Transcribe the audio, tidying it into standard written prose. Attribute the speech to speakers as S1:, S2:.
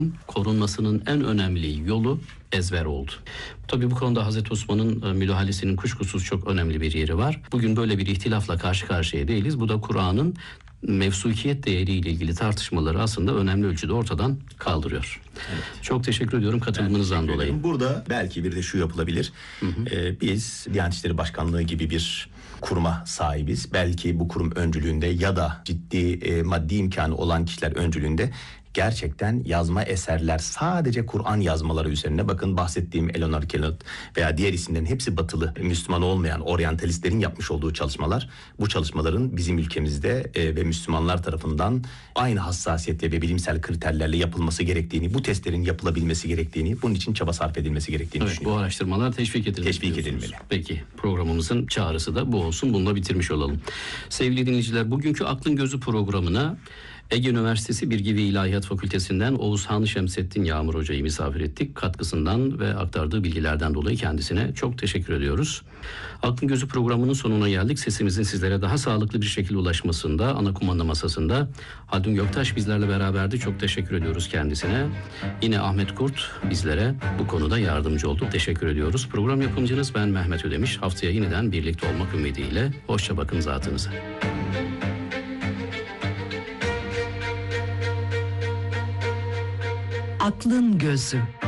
S1: korunmasının en önemli yolu ezber oldu. Tabii bu konuda Hazreti Osman'ın müdahalesinin kuşkusuz çok önemli bir yeri var. Bugün böyle bir ihtilafla karşı karşıya değiliz. Bu da Kur'an'ın mevsukiyet değeriyle ilgili tartışmaları aslında önemli ölçüde ortadan kaldırıyor. Evet. Çok teşekkür ediyorum katılımınızdan dolayı.
S2: Burada belki bir de şu yapılabilir. Biz Diyanet İşleri Başkanlığı gibi bir kuruma sahibiz. Belki bu kurum öncülüğünde ya da ciddi maddi imkanı olan kişiler öncülüğünde gerçekten yazma eserler, sadece Kur'an yazmaları üzerine, bakın bahsettiğim Eleanor Kellogg veya diğer isimlerin hepsi batılı, Müslüman olmayan oryantalistlerin yapmış olduğu çalışmalar, bu çalışmaların bizim ülkemizde ve Müslümanlar tarafından aynı hassasiyetle ve bilimsel kriterlerle yapılması gerektiğini, bu testlerin yapılabilmesi gerektiğini, bunun için çaba sarf edilmesi gerektiğini düşünüyorum.
S1: Bu araştırmalar teşvik edilmeli. Peki, programımızın çağrısı da bu olsun. Bununla bitirmiş olalım. Sevgili dinleyiciler, bugünkü Aklın Gözü programına Ege Üniversitesi Bilgi ve İlahiyat Fakültesinden Oğuzhan Şemsettin Yağmur Hoca'yı misafir ettik. Katkısından ve aktardığı bilgilerden dolayı kendisine çok teşekkür ediyoruz. Aklın Gözü programının sonuna geldik. Sesimizin sizlere daha sağlıklı bir şekilde ulaşmasında ana kumanda masasında Haldun Göktaş bizlerle beraberdi. Çok teşekkür ediyoruz kendisine. Yine Ahmet Kurt bizlere bu konuda yardımcı oldu. Teşekkür ediyoruz. Program yapımcınız ben Mehmet Ödemiş. Haftaya yeniden birlikte olmak ümidiyle. Hoşça bakın zatınıza.
S3: Aklın Gözü.